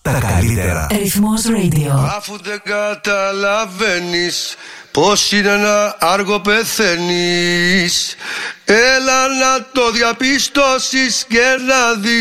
τα καλύτερα. Ρυθμός Radio. Αφού δεν καταλαβαίνεις πως είναι ένα άργο πεθαίνεις, έλα να το διαπιστώσεις και να δεις